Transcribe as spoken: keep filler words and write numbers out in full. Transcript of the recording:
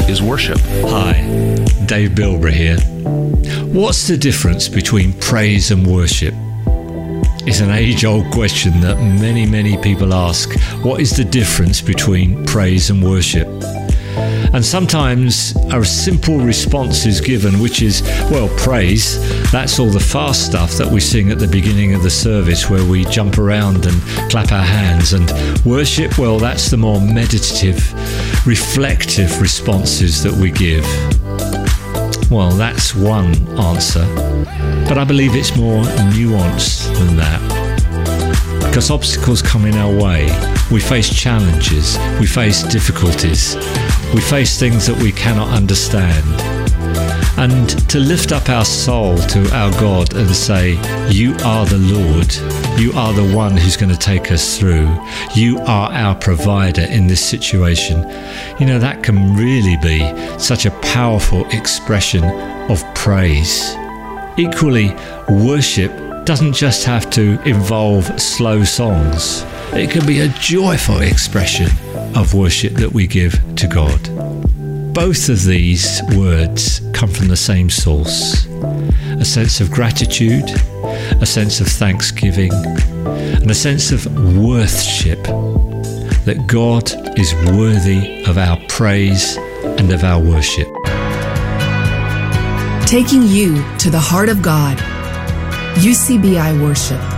is worship? Hi, Dave Bilbrough here. What's the difference between praise and worship? It's an age-old question that many, many people ask. What is the difference between praise and worship? And sometimes a simple response is given, which is, well, praise, that's all the fast stuff that we sing at the beginning of the service where we jump around and clap our hands. And worship, well, that's the more meditative, reflective responses that we give. Well, that's one answer, but I believe it's more nuanced than that. Because obstacles come in our way. We face challenges, we face difficulties, we face things that we cannot understand. And to lift up our soul to our God and say, you are the Lord, you are the one who's going to take us through, you are our provider in this situation, you know, that can really be such a powerful expression of praise. Equally, worship doesn't just have to involve slow songs. It can be a joyful expression of worship that we give to God. Both of these words come from the same source. A sense of gratitude, a sense of thanksgiving, and a sense of worthship, that God is worthy of our praise and of our worship. Taking you to the heart of God. U C B I Worship.